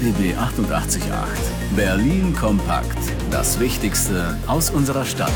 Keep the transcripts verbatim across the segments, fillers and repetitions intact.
B B achtundachtzig Komma acht. Berlin kompakt. Das Wichtigste aus unserer Stadt.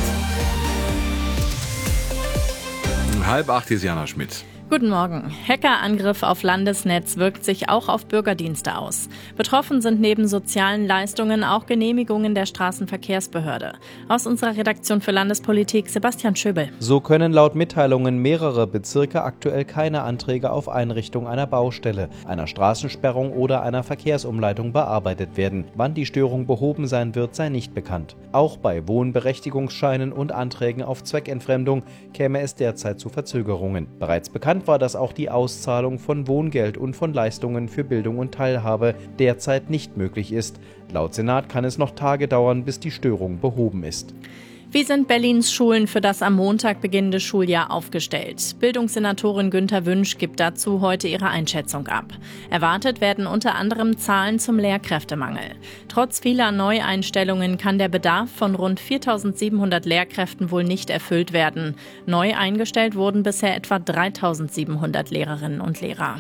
Um halb acht ist Jana Schmidt. Guten Morgen. Hackerangriff auf Landesnetz wirkt sich auch auf Bürgerdienste aus. Betroffen sind neben sozialen Leistungen auch Genehmigungen der Straßenverkehrsbehörde. Aus unserer Redaktion für Landespolitik Sebastian Schöbel. So können laut Mitteilungen mehrere Bezirke aktuell keine Anträge auf Einrichtung einer Baustelle, einer Straßensperrung oder einer Verkehrsumleitung bearbeitet werden. Wann die Störung behoben sein wird, sei nicht bekannt. Auch bei Wohnberechtigungsscheinen und Anträgen auf Zweckentfremdung käme es derzeit zu Verzögerungen. Bereits bekannt war, dass auch die Auszahlung von Wohngeld und von Leistungen für Bildung und Teilhabe derzeit nicht möglich ist. Laut Senat kann es noch Tage dauern, bis die Störung behoben ist. Wie sind Berlins Schulen für das am Montag beginnende Schuljahr aufgestellt? Bildungssenatorin Günther Wünsch gibt dazu heute ihre Einschätzung ab. Erwartet werden unter anderem Zahlen zum Lehrkräftemangel. Trotz vieler Neueinstellungen kann der Bedarf von rund viertausendsiebenhundert Lehrkräften wohl nicht erfüllt werden. Neu eingestellt wurden bisher etwa dreitausendsiebenhundert Lehrerinnen und Lehrer.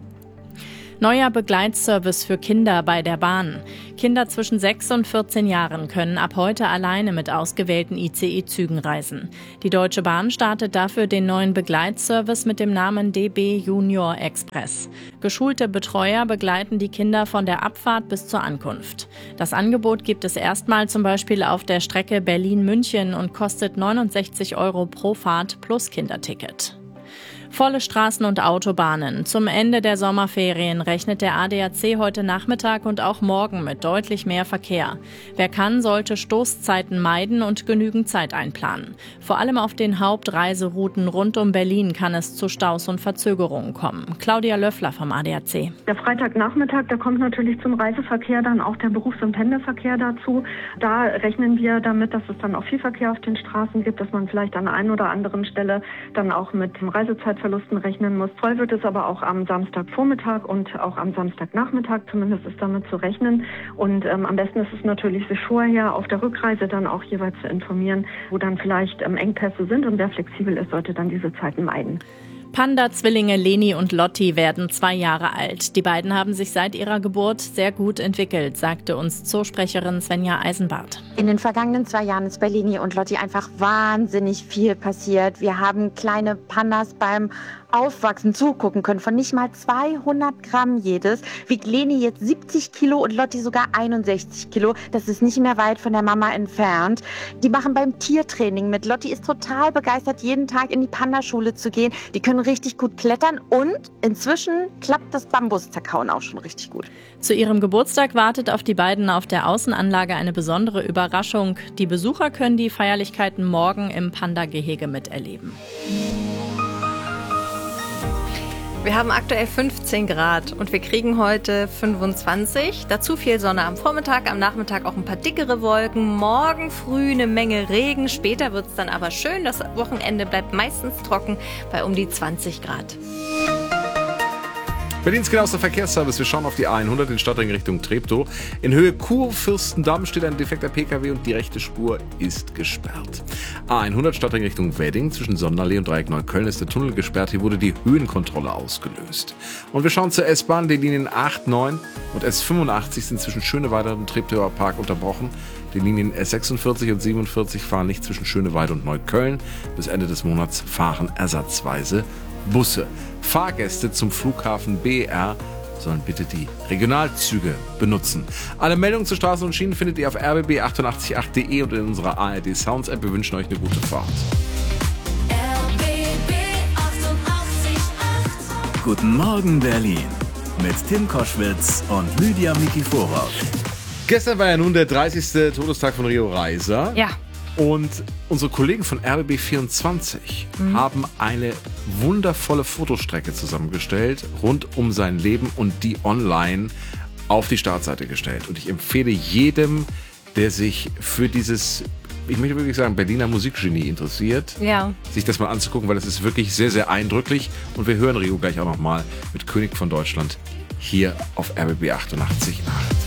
Neuer Begleitservice für Kinder bei der Bahn. Kinder zwischen sechs und vierzehn Jahren können ab heute alleine mit ausgewählten I C E-Zügen reisen. Die Deutsche Bahn startet dafür den neuen Begleitservice mit dem Namen D B Junior Express. Geschulte Betreuer begleiten die Kinder von der Abfahrt bis zur Ankunft. Das Angebot gibt es erstmal zum Beispiel auf der Strecke Berlin-München und kostet neunundsechzig Euro pro Fahrt plus Kinderticket. Volle Straßen und Autobahnen. Zum Ende der Sommerferien rechnet der A D A C heute Nachmittag und auch morgen mit deutlich mehr Verkehr. Wer kann, sollte Stoßzeiten meiden und genügend Zeit einplanen. Vor allem auf den Hauptreiserouten rund um Berlin kann es zu Staus und Verzögerungen kommen. Claudia Löffler vom A D A C. Der Freitagnachmittag, da kommt natürlich zum Reiseverkehr dann auch der Berufs- und Pendelverkehr dazu. Da rechnen wir damit, dass es dann auch viel Verkehr auf den Straßen gibt, dass man vielleicht an der einen oder anderen Stelle dann auch mit dem Reisezeitverlust Verlusten rechnen muss. Voll wird es aber auch am Samstagvormittag und auch am Samstagnachmittag, zumindest ist damit zu rechnen. Und ähm, am besten ist es natürlich, sich vorher auf der Rückreise dann auch jeweils zu informieren, wo dann vielleicht ähm, Engpässe sind, und wer flexibel ist, sollte dann diese Zeiten meiden. Panda-Zwillinge Leni und Lotti werden zwei Jahre alt. Die beiden haben sich seit ihrer Geburt sehr gut entwickelt, sagte uns Zoosprecherin Svenja Eisenbart. In den vergangenen zwei Jahren ist bei Leni und Lotti einfach wahnsinnig viel passiert. Wir haben kleine Pandas beim Aufwachsen zugucken können, von nicht mal zweihundert Gramm jedes. Wiegt Leni jetzt siebzig Kilo und Lotti sogar einundsechzig Kilo. Das ist nicht mehr weit von der Mama entfernt. Die machen beim Tiertraining mit. Lotti ist total begeistert, jeden Tag in die Pandaschule zu gehen. Die können richtig gut klettern und inzwischen klappt das Bambuszerkauen auch schon richtig gut. Zu ihrem Geburtstag wartet auf die beiden auf der Außenanlage eine besondere Überraschung. Die Besucher können die Feierlichkeiten morgen im Panda-Gehege miterleben. Wir haben aktuell fünfzehn Grad und wir kriegen heute fünfundzwanzig. Dazu viel Sonne am Vormittag, am Nachmittag auch ein paar dickere Wolken. Morgen früh eine Menge Regen, später wird es dann aber schön. Das Wochenende bleibt meistens trocken bei um die zwanzig Grad. Berlins genauester Verkehrsservice. Wir schauen auf die A hundert in Stadtring Richtung Treptow. In Höhe Kurfürstendamm steht ein defekter P K W und die rechte Spur ist gesperrt. A hundert Stadtring Richtung Wedding zwischen Sonderallee und Dreieck Neukölln ist der Tunnel gesperrt. Hier wurde die Höhenkontrolle ausgelöst. Und wir schauen zur S-Bahn. Die Linien acht, neun und S fünfundachtzig sind zwischen Schöneweide und Treptower Park unterbrochen. Die Linien S sechsundvierzig und siebenundvierzig fahren nicht zwischen Schöneweide und Neukölln. Bis Ende des Monats fahren ersatzweise Busse. Fahrgäste zum Flughafen B R sollen bitte die Regionalzüge benutzen. Alle Meldungen zu Straßen und Schienen findet ihr auf r b b achtundachtzig punkt acht punkt de und in unserer A R D Sounds App. Wir wünschen euch eine gute Fahrt. R B B achtundachtzig Komma acht. Guten Morgen Berlin mit Tim Koschwitz und Lydia Mikifora. Gestern war ja nun der dreißigste Todestag von Rio Reiser. Ja. Und unsere Kollegen von R B B vierundzwanzig mhm. haben eine wundervolle Fotostrecke zusammengestellt rund um sein Leben und die online auf die Startseite gestellt. Und ich empfehle jedem, der sich für dieses, ich möchte wirklich sagen, Berliner Musikgenie interessiert, ja. sich das mal anzugucken, weil es ist wirklich sehr, sehr eindrücklich. Und wir hören Rio gleich auch nochmal mit König von Deutschland hier auf R B B achtundachtzig Komma acht.